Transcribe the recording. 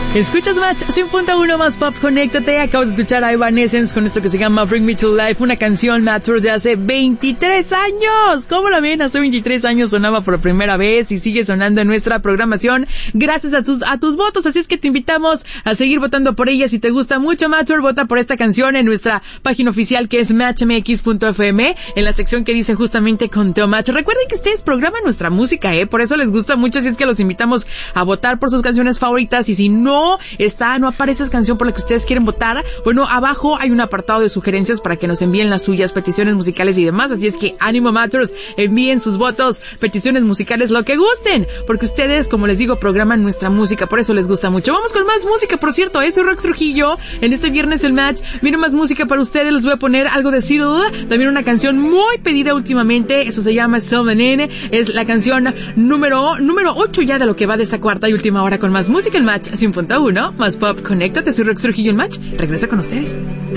Escuchas Match 100.1 más pop, conéctate. Acabas de escuchar a Evanescence con esto que se llama Bring Me to Life, una canción Matchers de hace 23 años. ¿Cómo la ven? Hace 23 años sonaba por primera vez y sigue sonando en nuestra programación gracias a tus votos. Así es que te invitamos a seguir votando por ella. Si te gusta mucho Matcher, vota por esta canción en nuestra página oficial que es matchmx.fm, en la sección que dice justamente Conteo Match. Recuerden que ustedes programan nuestra música, por eso les gusta mucho, así es que los invitamos a votar por sus canciones favoritas. Y si no aparece esa canción por la que ustedes quieren votar, bueno, abajo hay un apartado de sugerencias para que nos envíen las suyas, peticiones musicales y demás. Así es que ánimo Matters, envíen sus votos, peticiones musicales, lo que gusten, porque ustedes, como les digo, programan nuestra música, por eso les gusta mucho. Vamos con más música, por cierto, soy Rox Trujillo. En este viernes el Match viene más música para ustedes. Les voy a poner algo de Cyril, también una canción muy pedida últimamente, eso se llama Sylvain, es la canción número 8 ya de lo que va de esta cuarta y última hora con más música en Match 100.1 más pop. Conéctate, soy Rox Trujillo en Match. Regresa con ustedes.